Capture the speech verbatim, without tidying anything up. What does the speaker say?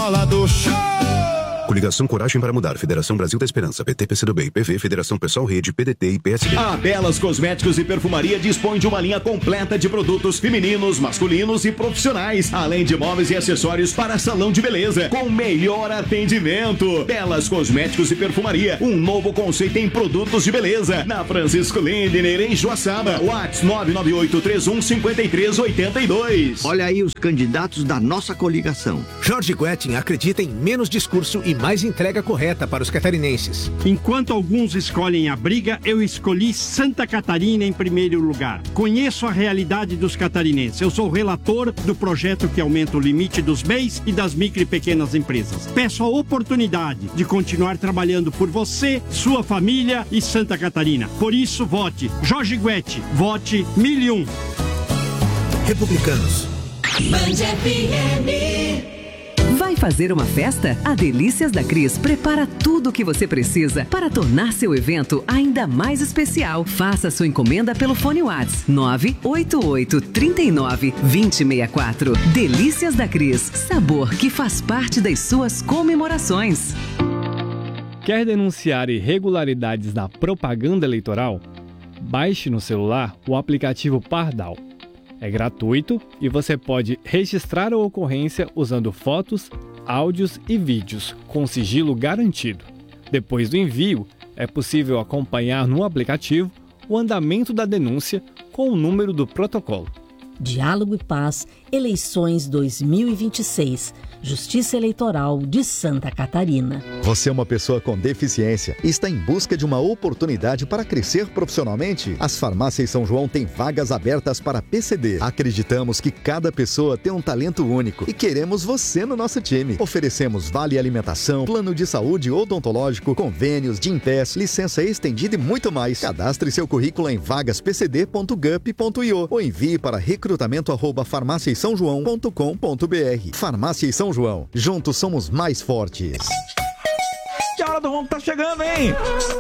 escola do show. Coligação Coragem para Mudar, Federação Brasil da Esperança, P T, P C do B, P V, Federação Pessoal Rede, P D T e P S D. A Belas Cosméticos e Perfumaria dispõe de uma linha completa de produtos femininos, masculinos e profissionais, além de móveis e acessórios para salão de beleza, com melhor atendimento. Belas Cosméticos e Perfumaria, um novo conceito em produtos de beleza, na Francisco Lindner, em Joaçaba. WhatsApp nove nove oito três um cinco três oito dois. Olha aí os candidatos da nossa coligação. Jorge Guettin acredita em menos discurso e mais entrega correta para os catarinenses. Enquanto alguns escolhem a briga, eu escolhi Santa Catarina em primeiro lugar. Conheço a realidade dos catarinenses. Eu sou relator do projeto que aumenta o limite dos B E Is e das micro e pequenas empresas. Peço a oportunidade de continuar trabalhando por você, sua família e Santa Catarina. Por isso, vote Jorge Guettin. Vote mil e um. Republicanos. Band F M. Vai fazer uma festa? A Delícias da Cris prepara tudo o que você precisa para tornar seu evento ainda mais especial. Faça sua encomenda pelo fone WhatsApp nove oito oito, três nove, dois zero seis quatro. Delícias da Cris, sabor que faz parte das suas comemorações. Quer denunciar irregularidades na propaganda eleitoral? Baixe no celular o aplicativo Pardal. É gratuito e você pode registrar a ocorrência usando fotos, áudios e vídeos, com sigilo garantido. Depois do envio, é possível acompanhar no aplicativo o andamento da denúncia com o número do protocolo. Diálogo e Paz, eleições dois mil e vinte e seis. Justiça Eleitoral de Santa Catarina. Você é uma pessoa com deficiência e está em busca de uma oportunidade para crescer profissionalmente? As Farmácias São João têm vagas abertas para P C D. Acreditamos que cada pessoa tem um talento único e queremos você no nosso time. Oferecemos vale alimentação, plano de saúde odontológico, convênios, Gympass, licença estendida e muito mais. Cadastre seu currículo em vagas p c d ponto gup ponto i o ou envie para recrutamento arroba farmácias são joão ponto com ponto b r. Farmácias São João. Juntos somos mais fortes. Que a hora do ronco tá chegando, hein?